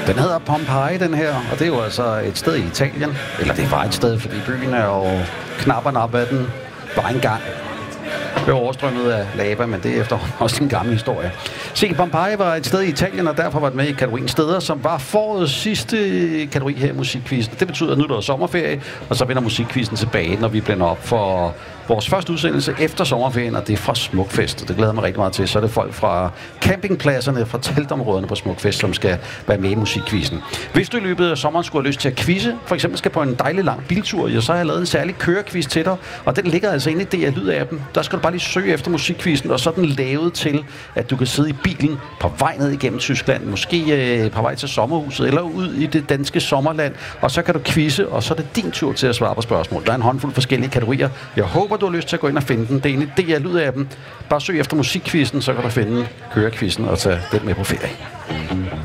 Den hedder Pompeii, den her, og det er jo altså et sted i Italien. Eller det var et sted, fordi byen er jo knap og nap af den var engang. Det var overstrømmet af lava, men det er efterhånden også en gammel historie. Se, Pompeii var et sted i Italien, og derfor var det med i kategorien steder, som var forårets sidste kategori her i musikquizzen. Det betyder, at nu er der sommerferie, og så vender musikquizzen tilbage, når vi blænder op for vores første udsendelse efter sommerferien, og det er fra Smukfest. Det glæder mig rigtig meget til. Så er det folk fra campingpladserne, fra teltområderne på Smukfest, som skal være med i musikquizzen. Hvis du i løbet af sommeren skulle have lyst til at quizze, for eksempel skal på en dejlig lang biltur, så har jeg lavet en særlig kørequiz til dig, og den ligger altså inde i DR Lyd-appen. Der skal du bare lige søge efter musikquizzen, og så er den lavet til, at du kan sidde i bilen på vej ned igennem Tyskland, måske på vej til sommerhuset, eller ud i det danske sommerland, og så kan du quizze, og så er det din tur til at svare på spørgsmål. Der er en håndfuld forskellige kategorier. Jeg håber, du har lyst til at gå ind og finde den. Det er inde i DR Lyd-appen. Bare søg efter musikquizzen, så kan du finde kørequizzen og tage den med på ferie.